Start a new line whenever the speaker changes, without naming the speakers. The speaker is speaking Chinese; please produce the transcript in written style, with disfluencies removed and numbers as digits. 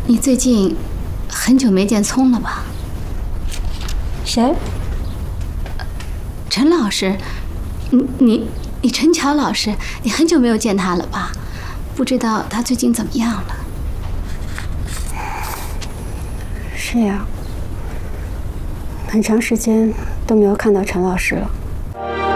你最近很久没见聪了吧？
谁？
陈老师，你陈乔老师，你很久没有见他了吧？不知道他最近怎么样了？
是呀，很长时间都没有看到陈老师了。